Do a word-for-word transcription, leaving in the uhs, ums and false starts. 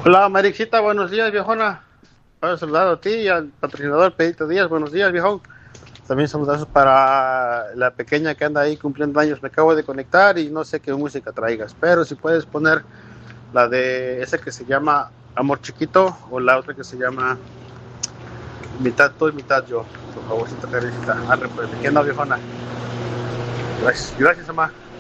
Hola, Marixita, buenos días, viejona. Para saludar a ti y al patrocinador Pedito Díaz, buenos días, viejón. También saludazos para la pequeña que anda ahí cumpliendo años. Me acabo de conectar y no sé qué música traigas, pero si puedes poner la de esa que se llama Amor Chiquito o la otra que se llama Mitad tú y mitad yo. Por favor, si te Arre, pues, ¿de qué no, viejona? Gracias, gracias, mamá.